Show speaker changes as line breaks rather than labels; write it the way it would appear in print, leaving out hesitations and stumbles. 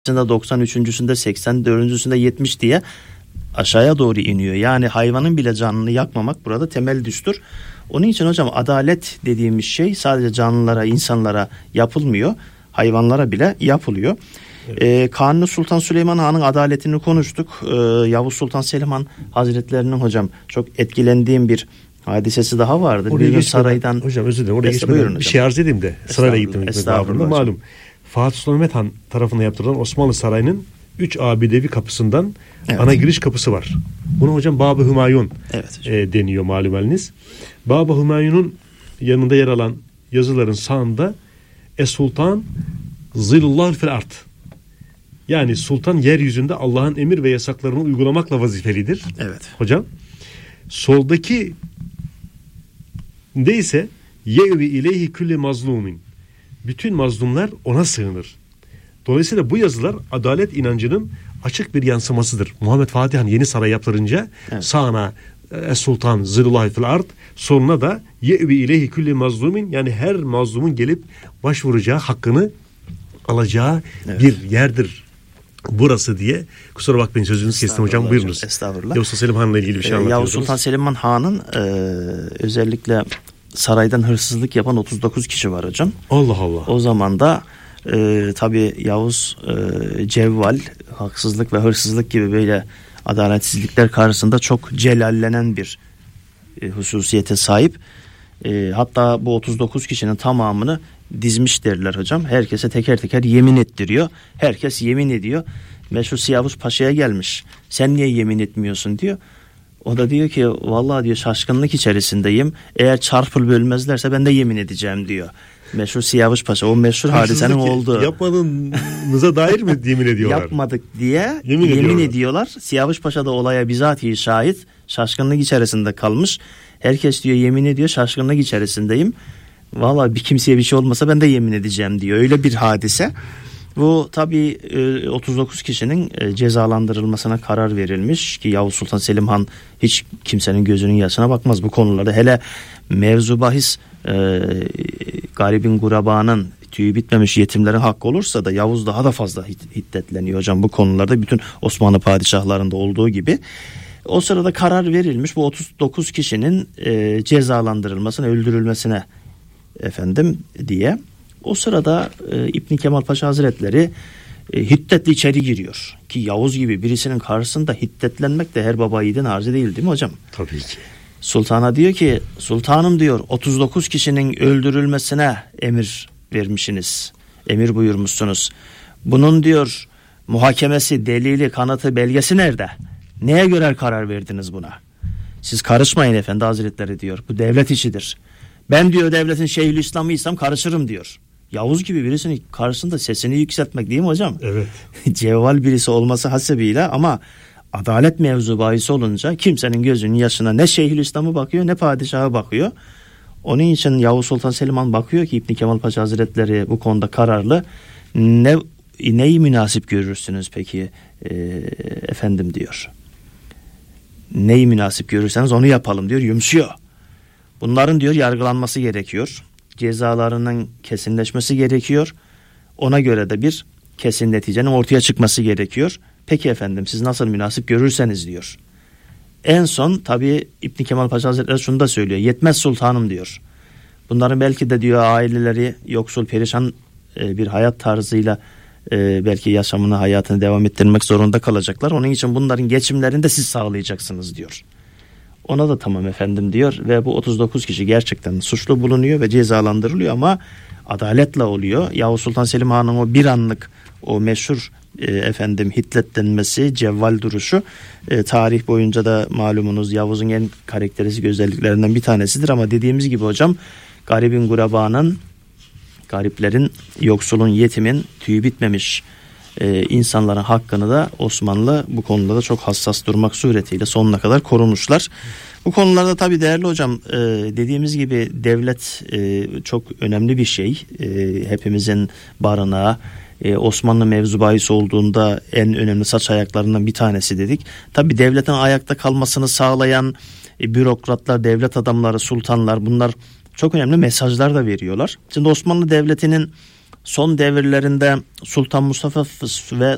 93.'sünde 84'üncüsünde 70 diye aşağıya doğru iniyor. Yani hayvanın bile canını yakmamak burada temel düstur. Onun için hocam adalet dediğimiz şey sadece canlılara, insanlara yapılmıyor. Hayvanlara bile yapılıyor. Evet. Kanuni Sultan Süleyman Han'ın adaletini konuştuk. Yavuz Sultan Selim Han Hazretlerinin hocam çok etkilendiğim bir hadisesi daha vardır. Bir gün saraydan...
Hocam özür dilerim. Oraya geçmeden bir şey arz edeyim de sırayla gittim. Malum Fatih Sultan Mehmet Han tarafından yaptırılan Osmanlı Sarayı'nın 3 abidevi kapısından ana giriş kapısı var. Bunu hocam Bab-ı Hümayun deniyor malum haliniz. Bab-ı Hümayun'un yanında yer alan yazıların sağında Es-Sultan Zillullah fil ard. Yani sultan yeryüzünde Allah'ın emir ve yasaklarını uygulamakla vazifelidir.
Evet.
Hocam soldaki de ise yevi ileyhi külli mazlumin. Bütün mazlumlar ona sığınır. Dolayısıyla bu yazılar adalet inancının açık bir yansımasıdır. Muhammed Fatih Han yeni saray yaptırınca sağına Es-Sultan Zillullah fil ard, soluna da yevi ileyhi külli mazlumin, yani her mazlumun gelip başvuracağı, hakkını alacağı bir yerdir burası diye. Kusura bakmayın sözünüzü kestim hocam, buyurunuz.
Estağfurullah.
Yavuz Sultan Selim Han'la ilgili bir şey anlatıyordunuz.
Yavuz Sultan Selim Han'ın özellikle saraydan hırsızlık yapan 39 kişi var hocam.
Allah Allah.
O zaman da tabii Yavuz cevval, haksızlık ve hırsızlık gibi böyle adaletsizlikler karşısında çok celallenen bir hususiyete sahip. Hatta bu 39 kişinin tamamını dizmiş derler hocam. Herkese teker teker yemin ettiriyor. Herkes yemin ediyor. Meşhur Siyavuş Paşa'ya gelmiş. Sen niye yemin etmiyorsun diyor. O da diyor ki vallahi diyor şaşkınlık içerisindeyim. Eğer çarpıl bölmezlerse ben de yemin edeceğim diyor. Meşhur Siyavuş Paşa, o meşhur hadisenin olduğu.
Yapmadığınıza dair mi yemin ediyorlar?
Yapmadık diye yemin ediyorlar. Siyavuş Paşa da olaya bizatihi şahit. Şaşkınlık içerisinde kalmış. Herkes diyor yemin ediyor, şaşkınlık içerisindeyim. Vallahi bir kimseye bir şey olmasa ben de yemin edeceğim diyor. Öyle bir hadise. Bu tabii 39 kişinin cezalandırılmasına karar verilmiş ki Yavuz Sultan Selim Han hiç kimsenin gözünün yaşına bakmaz bu konularda. Hele mevzu bahis garibin gurabanın, tüyü bitmemiş yetimlerin hakkı olursa da Yavuz daha da fazla hiddetleniyor hocam bu konularda, bütün Osmanlı padişahlarında olduğu gibi. O sırada karar verilmiş bu 39 kişinin cezalandırılmasına, öldürülmesine diye. O sırada İbn Kemal Paşa Hazretleri hiddetli içeri giriyor. Ki Yavuz gibi birisinin karşısında hiddetlenmek de her baba yiğidin harcı değil mi hocam?
Tabii ki.
Sultana diyor ki, sultanım diyor 39 kişinin öldürülmesine emir vermişsiniz. Emir buyurmuşsunuz. Bunun diyor muhakemesi, delili, kanıtı, belgesi nerede? Neye göre karar verdiniz buna? Siz karışmayın efendi hazretleri diyor. Bu devlet işidir. Ben diyor devletin Şeyhülislam'ıysam karışırım diyor. Yavuz gibi birisinin karşısında sesini yükseltmek değil mi hocam?
Evet.
Cevval birisi olması hasebiyle, ama adalet mevzu bahisi olunca kimsenin gözünün yaşına ne Şeyhülislam'ı bakıyor ne padişahı bakıyor. Onun için Yavuz Sultan Selim Han bakıyor ki İbn Kemal Paşa Hazretleri bu konuda kararlı. Neyi münasip görürsünüz peki efendim diyor. Neyi münasip görürseniz onu yapalım diyor, yumuşuyor. Bunların diyor yargılanması gerekiyor. Cezalarının kesinleşmesi gerekiyor. Ona göre de bir kesin neticenin ortaya çıkması gerekiyor. Peki efendim siz nasıl münasip görürseniz diyor. En son tabii İbn Kemal Paşa Hazretleri şunu da söylüyor. Yetmez sultanım diyor. Bunların belki de diyor aileleri yoksul, perişan bir hayat tarzıyla belki yaşamını, hayatını devam ettirmek zorunda kalacaklar. Onun için bunların geçimlerini de siz sağlayacaksınız diyor. Ona da tamam efendim diyor ve bu 39 kişi gerçekten suçlu bulunuyor ve cezalandırılıyor, ama adaletle oluyor. Yavuz Sultan Selim Han'ın o bir anlık o meşhur hiddetlenmesi, cevval duruşu tarih boyunca da malumunuz Yavuz'un en karakteristik özelliklerinden bir tanesidir. Ama dediğimiz gibi hocam garibin gurabanın, gariplerin, yoksulun, yetimin, tüyü bitmemiş insanların hakkını da Osmanlı bu konuda da çok hassas durmak suretiyle sonuna kadar korumuşlar. Bu konularda tabii değerli hocam dediğimiz gibi devlet çok önemli bir şey. Hepimizin barınağı, Osmanlı mevzu bahis olduğunda en önemli saç ayaklarından bir tanesi dedik. Tabii devletin ayakta kalmasını sağlayan bürokratlar, devlet adamları, sultanlar, bunlar çok önemli mesajlar da veriyorlar. Şimdi Osmanlı Devleti'nin son devirlerinde Sultan Mustafa ve